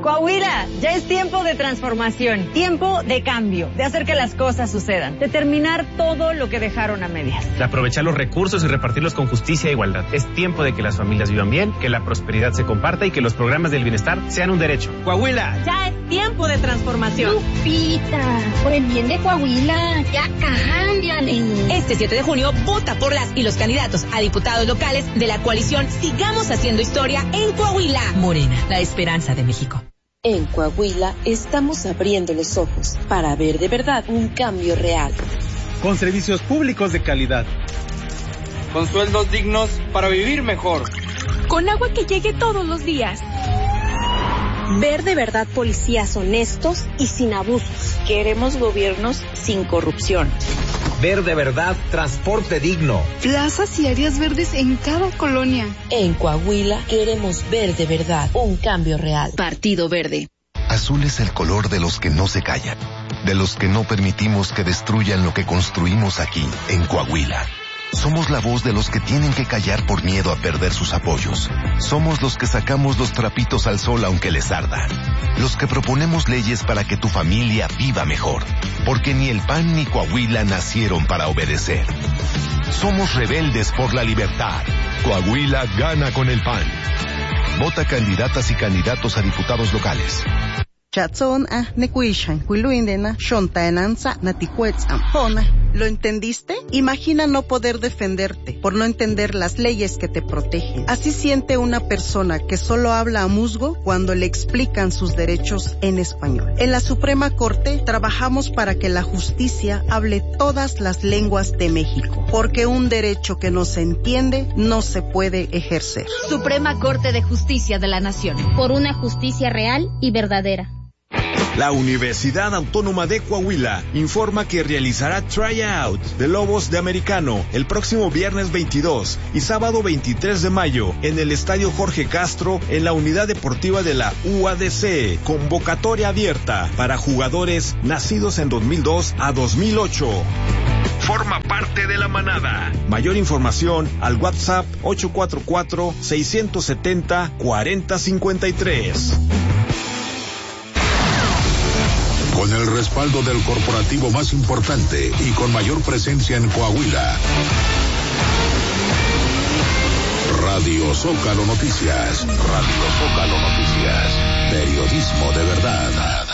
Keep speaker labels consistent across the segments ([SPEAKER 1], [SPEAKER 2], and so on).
[SPEAKER 1] Coahuila, ya es tiempo de transformación, tiempo de cambio, de hacer que las cosas sucedan, de terminar todo lo que dejaron a medias.
[SPEAKER 2] De aprovechar los recursos y repartirlos con justicia e igualdad. Es tiempo de que las familias vivan bien, que la prosperidad se comparta y que los programas del bienestar sean un derecho. Coahuila.
[SPEAKER 1] Ya es tiempo de transformación.
[SPEAKER 3] Lupita, por el bien de Coahuila, ya cámbiale.
[SPEAKER 4] Este 7 de junio, vota por las y los candidatos a diputados locales de la coalición Sigamos Haciendo Historia en Coahuila. Morena, la esperanza de México.
[SPEAKER 5] En Coahuila estamos abriendo los ojos para ver de verdad un cambio real.
[SPEAKER 6] Con servicios públicos de calidad.
[SPEAKER 7] Con sueldos dignos para vivir mejor.
[SPEAKER 8] Con agua que llegue todos los días.
[SPEAKER 9] Ver de verdad policías honestos y sin abusos.
[SPEAKER 5] Queremos gobiernos sin corrupción.
[SPEAKER 10] Ver de verdad transporte digno.
[SPEAKER 8] Plazas y áreas verdes en cada colonia.
[SPEAKER 5] En Coahuila queremos ver de verdad un cambio real.
[SPEAKER 4] Partido Verde.
[SPEAKER 11] Azul es el color de los que no se callan, de los que no permitimos que destruyan lo que construimos aquí, en Coahuila. Somos la voz de los que tienen que callar por miedo a perder sus apoyos. Somos los que sacamos los trapitos al sol aunque les arda. Los que proponemos leyes para que tu familia viva mejor. Porque ni el PAN ni Coahuila nacieron para obedecer. Somos rebeldes por la libertad. Coahuila gana con el PAN. Vota candidatas y candidatos a diputados locales.
[SPEAKER 12] ¿Lo entendiste? Imagina no poder defenderte por no entender las leyes que te protegen. Así siente una persona que solo habla a musgo cuando le explican sus derechos en español. En la Suprema Corte trabajamos para que la justicia hable todas las lenguas de México, porque un derecho que no se entiende no se puede ejercer.
[SPEAKER 3] Suprema Corte de Justicia de la Nación.
[SPEAKER 9] Por una justicia real y verdadera.
[SPEAKER 13] La Universidad Autónoma de Coahuila informa que realizará tryout de Lobos de Americano el próximo viernes 22 y sábado 23 de mayo en el Estadio Jorge Castro en la Unidad Deportiva de la UADC. Convocatoria abierta para jugadores nacidos en 2002 a 2008. Forma parte de la manada. Mayor información al WhatsApp 844-670-4053.
[SPEAKER 14] Con el respaldo del corporativo más importante y con mayor presencia en Coahuila. Radio Zócalo Noticias. Radio Zócalo Noticias. Periodismo de verdad.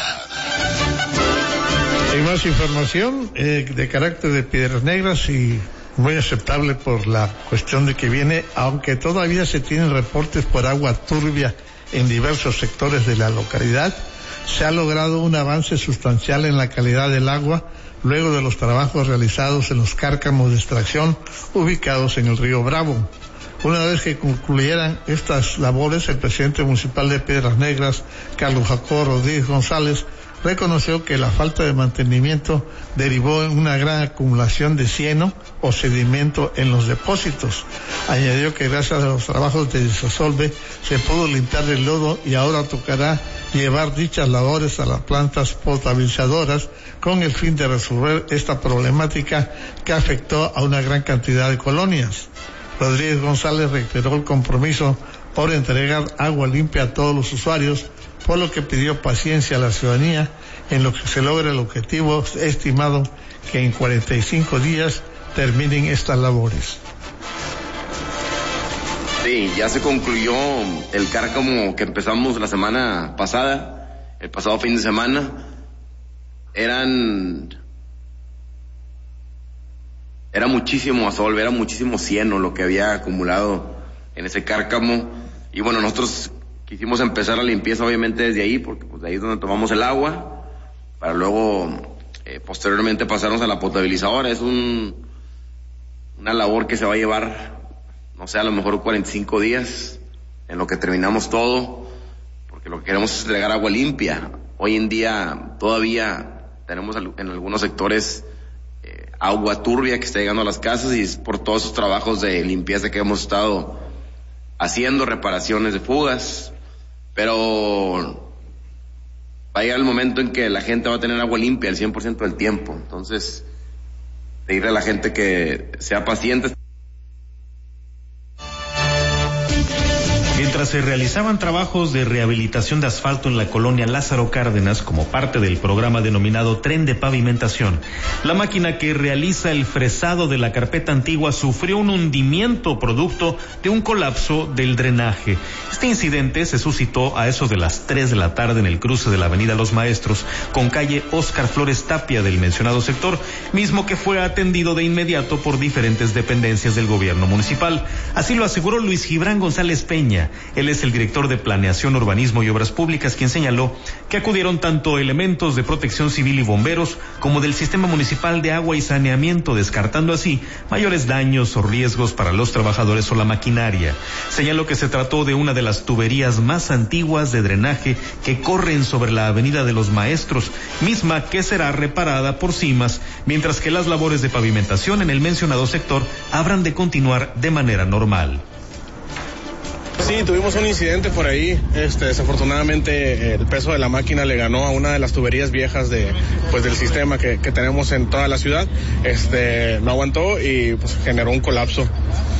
[SPEAKER 15] Hay más información de carácter de Piedras Negras y muy aceptable por la cuestión de que viene, aunque todavía se tienen reportes por agua turbia en diversos sectores de la localidad. Se ha logrado un avance sustancial en la calidad del agua luego de los trabajos realizados en los cárcamos de extracción ubicados en el río Bravo. Una vez que concluyeran estas labores, el presidente municipal de Piedras Negras, Carlos Jacobo Rodríguez González, reconoció que la falta de mantenimiento derivó en una gran acumulación de cieno o sedimento en los depósitos. Añadió que gracias a los trabajos de desasolve se pudo limpiar el lodo y ahora tocará llevar dichas labores a las plantas potabilizadoras con el fin de resolver esta problemática que afectó a una gran cantidad de colonias. Rodríguez González reiteró el compromiso por entregar agua limpia a todos los usuarios, por lo que pidió paciencia a la ciudadanía en lo que se logra el objetivo estimado que en 45 días terminen estas labores.
[SPEAKER 16] Sí, ya se concluyó el cárcamo que empezamos la semana pasada, el pasado fin de semana. Era muchísimo asolve, era muchísimo cieno lo que había acumulado en ese cárcamo. Y bueno, nosotros quisimos empezar la limpieza obviamente desde ahí, porque pues de ahí es donde tomamos el agua, para luego posteriormente pasarnos a la potabilizadora. Es una labor que se va a llevar, no sé, a lo mejor 45 días en lo que terminamos todo, porque lo que queremos es entregar agua limpia. Hoy en día todavía tenemos en algunos sectores agua turbia que está llegando a las casas, y es por todos esos trabajos de limpieza que hemos estado haciendo, reparaciones de fugas, pero va a llegar el momento en que la gente va a tener agua limpia el 100% del tiempo. Entonces, pedirle a la gente que sea paciente.
[SPEAKER 17] Mientras se realizaban trabajos de rehabilitación de asfalto en la colonia Lázaro Cárdenas como parte del programa denominado Tren de Pavimentación, la máquina que realiza el fresado de la carpeta antigua sufrió un hundimiento producto de un colapso del drenaje. Este incidente se suscitó a eso de las 3 de la tarde en el cruce de la avenida Los Maestros con calle Óscar Flores Tapia del mencionado sector, mismo que fue atendido de inmediato por diferentes dependencias del gobierno municipal. Así lo aseguró Luis Gibran González Peña. Él es el director de Planeación, Urbanismo y Obras Públicas, quien señaló que acudieron tanto elementos de Protección Civil y bomberos como del Sistema Municipal de Agua y Saneamiento, descartando así mayores daños o riesgos para los trabajadores o la maquinaria. Señaló que se trató de una de las tuberías más antiguas de drenaje que corren sobre la avenida de Los Maestros, misma que será reparada por CIMAS, mientras que las labores de pavimentación en el mencionado sector habrán de continuar de manera normal.
[SPEAKER 18] Sí, tuvimos un incidente por ahí. Desafortunadamente el peso de la máquina le ganó a una de las tuberías viejas del sistema que tenemos en toda la ciudad. No aguantó y pues generó un colapso.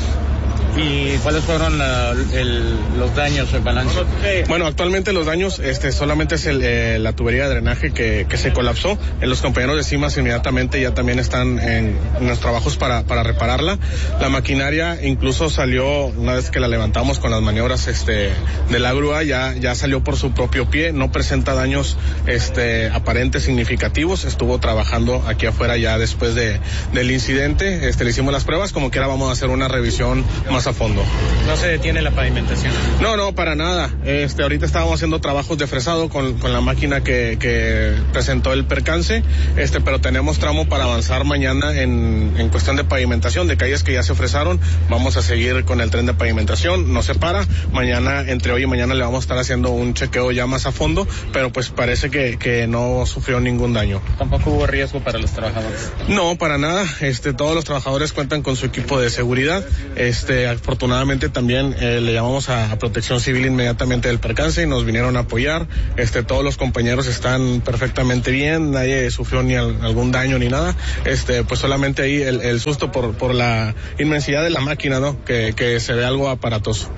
[SPEAKER 19] ¿Y cuáles fueron los daños, el balance?
[SPEAKER 18] Bueno, actualmente los daños solamente es la tubería de drenaje que se colapsó. Los compañeros de CIMAS inmediatamente ya también están en los trabajos para repararla. La maquinaria incluso salió, una vez que la levantamos con las maniobras de la grúa, ya salió por su propio pie, no presenta daños aparentes significativos. Estuvo trabajando aquí afuera ya después del incidente. Le hicimos las pruebas, como quiera vamos a hacer una revisión más a fondo.
[SPEAKER 19] ¿No se detiene la pavimentación?
[SPEAKER 18] No, para nada. Ahorita estábamos haciendo trabajos de fresado con la máquina que presentó el percance, pero tenemos tramo para avanzar mañana en cuestión de pavimentación, de calles que ya se fresaron. Vamos a seguir con el tren de pavimentación, no se para. Mañana, entre hoy y mañana, le vamos a estar haciendo un chequeo ya más a fondo, pero pues parece que no sufrió ningún daño.
[SPEAKER 19] ¿Tampoco hubo riesgo para los trabajadores?
[SPEAKER 18] No, para nada. Todos los trabajadores cuentan con su equipo de seguridad. Afortunadamente también le llamamos a Protección Civil inmediatamente del percance y nos vinieron a apoyar. Todos los compañeros están perfectamente bien, nadie sufrió ni algún daño ni nada. Pues solamente ahí el susto por la inmensidad de la máquina, ¿no? Que se ve algo aparatoso.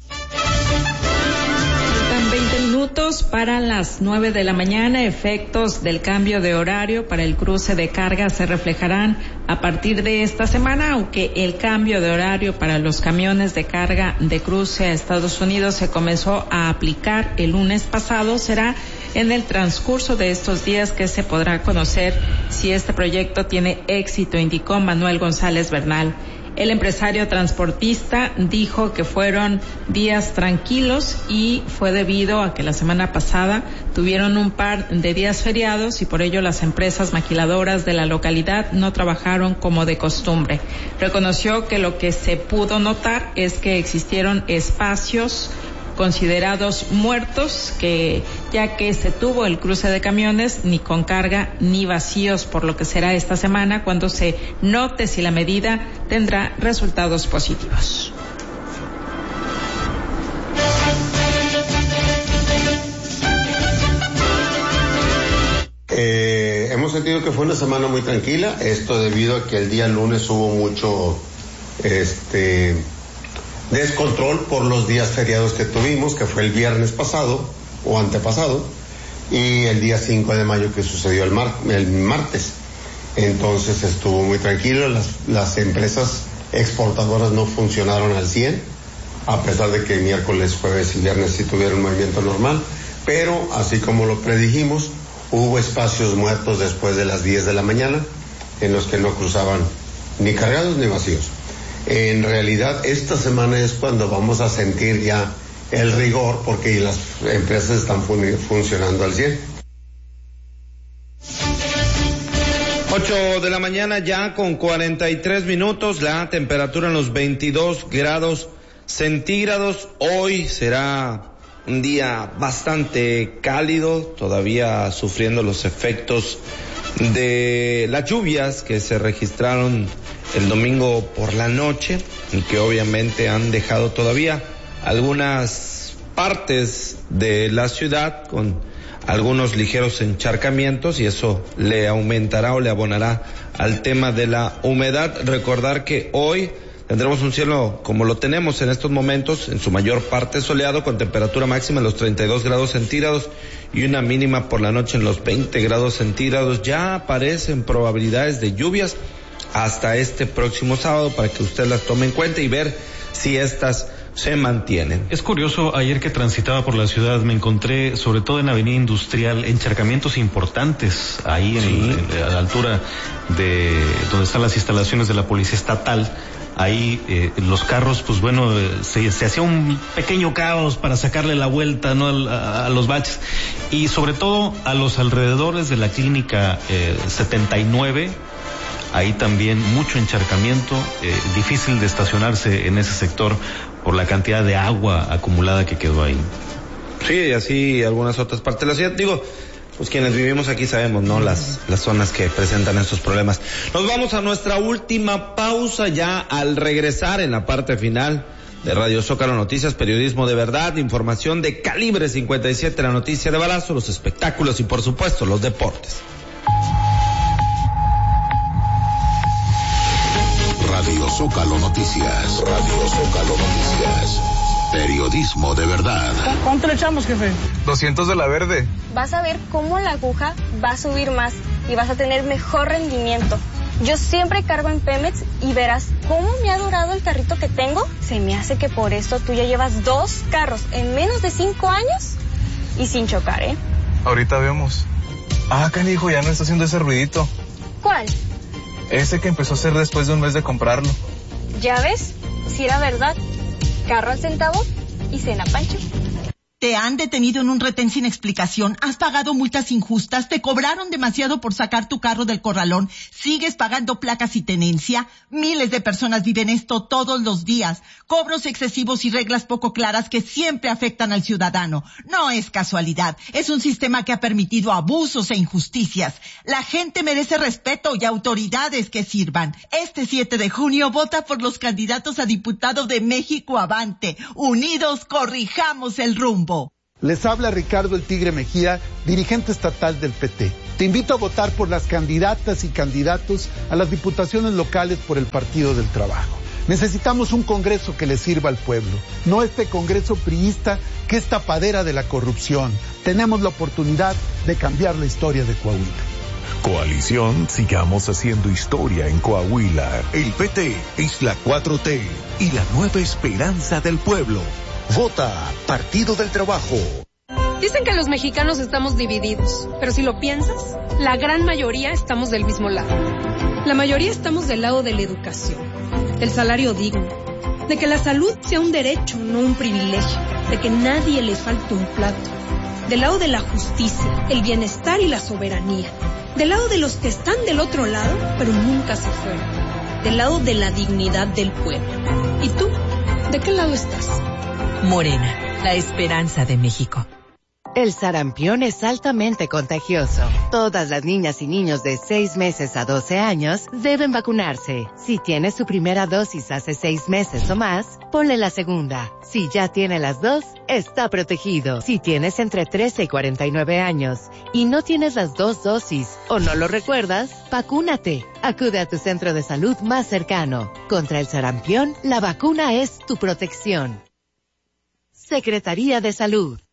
[SPEAKER 20] Para las 9 de la mañana, efectos del cambio de horario para el cruce de carga se reflejarán a partir de esta semana, aunque el cambio de horario para los camiones de carga de cruce a Estados Unidos se comenzó a aplicar el lunes pasado. Será en el transcurso de estos días que se podrá conocer si este proyecto tiene éxito, indicó Manuel González Bernal. El empresario transportista dijo que fueron días tranquilos y fue debido a que la semana pasada tuvieron un par de días feriados y por ello las empresas maquiladoras de la localidad no trabajaron como de costumbre. Reconoció que lo que se pudo notar es que existieron espacios considerados muertos, ya que se tuvo el cruce de camiones ni con carga ni vacíos, por lo que será esta semana cuando se note si la medida tendrá resultados positivos.
[SPEAKER 21] Hemos sentido que fue una semana muy tranquila, esto debido a que el día lunes hubo mucho descontrol por los días feriados que tuvimos, que fue el viernes pasado o antepasado y el día 5 de mayo que sucedió el martes. Entonces estuvo muy tranquilo, las empresas exportadoras no funcionaron al 100, a pesar de que miércoles, jueves y viernes sí tuvieron un movimiento normal, pero así como lo predijimos, hubo espacios muertos después de las 10 de la mañana en los que no cruzaban ni cargados ni vacíos. En realidad esta semana es cuando vamos a sentir ya el rigor porque las empresas están funcionando al 100.
[SPEAKER 22] 8 de la mañana ya con 43 minutos, la temperatura en los 22 grados centígrados. Hoy será un día bastante cálido, todavía sufriendo los efectos de las lluvias que se registraron el domingo por la noche y que obviamente han dejado todavía algunas partes de la ciudad con algunos ligeros encharcamientos y eso le aumentará o le abonará al tema de la humedad. Recordar que hoy tendremos un cielo como lo tenemos en estos momentos, en su mayor parte soleado, con temperatura máxima en los 32 grados centígrados y una mínima por la noche en los 20 grados centígrados. Ya aparecen probabilidades de lluvias hasta este próximo sábado para que usted las tome en cuenta y ver si estas se mantienen.
[SPEAKER 17] Es curioso, ayer que transitaba por la ciudad me encontré, sobre todo en Avenida Industrial, encharcamientos importantes ahí a la altura de donde están las instalaciones de la Policía Estatal. Ahí los carros, pues bueno, se hacía un pequeño caos para sacarle la vuelta, ¿no? a los baches, y sobre todo a los alrededores de la clínica 79. Ahí también mucho encharcamiento, difícil de estacionarse en ese sector por la cantidad de agua acumulada que quedó ahí.
[SPEAKER 22] Sí, y así algunas otras partes de la ciudad. Digo, pues quienes vivimos aquí sabemos, ¿no? Las zonas que presentan estos problemas. Nos vamos a nuestra última pausa ya al regresar en la parte final de Radio Zócalo Noticias, periodismo de verdad, información de calibre 57, la noticia de balazo, los espectáculos y por supuesto los deportes.
[SPEAKER 14] Radio Zócalo Noticias. Radio Zócalo Noticias. Periodismo de verdad.
[SPEAKER 1] ¿Cuánto le echamos, jefe?
[SPEAKER 18] 200 de la verde.
[SPEAKER 2] Vas a ver cómo la aguja va a subir más y vas a tener mejor rendimiento. Yo siempre cargo en Pemex y verás cómo me ha durado el carrito que tengo. Se me hace que por eso tú ya llevas 2 carros en menos de 5 años y sin chocar, ¿eh?
[SPEAKER 18] Ahorita vemos. Canijo, ya no está haciendo ese ruidito.
[SPEAKER 2] ¿Cuál?
[SPEAKER 18] Ese que empezó a hacer después de un mes de comprarlo.
[SPEAKER 2] ¿Ya ves? Si era verdad. Carro al centavo y cena Pancho.
[SPEAKER 23] Te han detenido en un retén sin explicación, has pagado multas injustas, te cobraron demasiado por sacar tu carro del corralón, sigues pagando placas y tenencia. Miles de personas viven esto todos los días. Cobros excesivos y reglas poco claras que siempre afectan al ciudadano. No es casualidad, es un sistema que ha permitido abusos e injusticias. La gente merece respeto y autoridades que sirvan. Este 7 de junio vota por los candidatos a diputado de México Avante. Unidos corrijamos el rumbo.
[SPEAKER 24] Les habla Ricardo El Tigre Mejía, dirigente estatal del PT. Te invito a votar por las candidatas y candidatos a las diputaciones locales por el Partido del Trabajo. Necesitamos un Congreso que le sirva al pueblo, no este Congreso priista que es tapadera de la corrupción. Tenemos la oportunidad de cambiar la historia de Coahuila.
[SPEAKER 25] Coalición Sigamos Haciendo Historia en Coahuila. El PT es la 4T y la nueva esperanza del pueblo. Vota Partido del Trabajo.
[SPEAKER 26] Dicen que los mexicanos estamos divididos, pero si lo piensas, la gran mayoría estamos del mismo lado. La mayoría estamos del lado de la educación, del salario digno, de que la salud sea un derecho, no un privilegio, de que nadie le falte un plato, del lado de la justicia, el bienestar y la soberanía, del lado de los que están del otro lado, pero nunca se fueron, del lado de la dignidad del pueblo. ¿Y tú? ¿De qué lado estás?
[SPEAKER 4] Morena, la esperanza de México.
[SPEAKER 27] El sarampión es altamente contagioso. Todas las niñas y niños de 6 meses a 12 años deben vacunarse. Si tiene su primera dosis hace 6 meses o más, ponle la segunda. Si ya tiene las 2, está protegido. Si tienes entre 13 y 49 años y no tienes las 2 dosis o no lo recuerdas, vacúnate. Acude a tu centro de salud más cercano. Contra el sarampión, la vacuna es tu protección. Secretaría de Salud.